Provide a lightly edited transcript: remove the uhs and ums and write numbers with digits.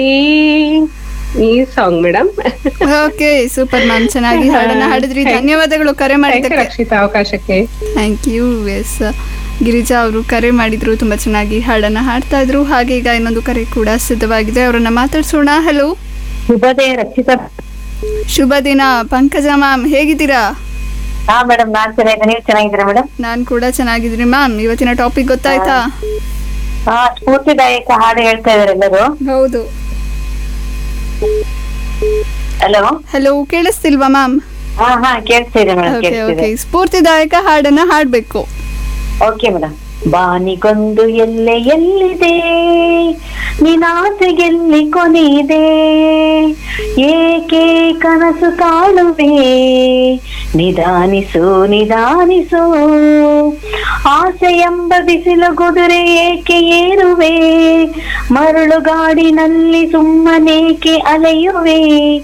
ಈ ಈ song madam. Okay super ma'am, ಚೆನ್ನಾಗಿ ಹಾಡನ್ನ ಹಾಡಿದ್ರಿ. ಧನ್ಯವಾದಗಳು ಕರೆ ಮಾಡಿದ್ದಕ್ಕೆ. Rakshita ಅವಕಾಶಕ್ಕೆ. Thank you. S, Girija ಅವರು ಕರೆ ಮಾಡಿದ್ರು, ತುಂಬಾ ಚೆನ್ನಾಗಿ ಹಾಡನ್ನ ಹಾಡ್ತಾ ಇದ್ರು. ಹಾಗೆ ಈಗ ಇನ್ನೊಂದು ಕರೆ ಕೂಡ ಸಿದ್ಧವಾಗಿದೆ, ಅವರನ್ನ ಮಾತಾಡ್ಸೋಣ. ಹಲೋ, ಶುಭೋದಯ ರಕ್ಷಿತಾ. ಶುಭ ದಿನ. ಪಂಕಜ ಮ್ಯಾಮ್ ಹೇಗಿದ್ದೀರಾ? ಹಾ ಮೇಡಮ್, ನಾನ್ ಚೆನ್ನಾಗಿದ್ದೀನಿ, ನೀವು ಚೆನ್ನಾಗಿದ್ದೀರಾ ಮೇಡಮ್? ನಾನ್ ಕೂಡ ಚೆನ್ನಾಗಿದ್ದೀನಿ ಮ್ಯಾಮ್. ಇವತ್ತಿನ ಟಾಪಿಕ್ ಗೊತ್ತಾಯ್ತಾ? ಹಾ, ಸ್ಫೂರ್ತಿದಾಯಕ ಹಾಡು ಹೇಳ್ತಾ ಇದಾರೆ ಎಲ್ಲರೂ. ಹೌದು. ಹಲೋ. ಹಲೋ, ಕೇಳಿಸ್ತಿಲ್ವಾ ಮ್ಯಾಮ್? ಹಾ ಹಾ, ಕೇಳ್ತಾ ಇದೆ ಮೇಡಮ್, ಓಕೆ ಕೇಳ್ತಿದೆ. ಓಕೆ, ಸ್ಫೂರ್ತಿದಾಯಕ ಹಾಡನ್ನ ಹಾಡ್ಬೇಕು. Okay madam. ಬಾನಿಗೊಂದು ಎಲ್ಲೆ ಎಲ್ಲಿದೆ, ನಿನಾಸೆಗೆಲ್ಲಿ ಕೊನೆಯಿದೆ, ಏಕೆ ಕನಸು ಕಾಣುವೆ, ನಿಧಾನಿಸು ನಿಧಾನಿಸು, ಆಸೆ ಎಂಬ ಬಿಸಿಲು ಕುದುರೆ ಏಕೆ ಏರುವೆ, ಮರಳುಗಾಡಿನಲ್ಲಿ ಸುಮ್ಮನೇಕೆ ಅಲೆಯುವೆ.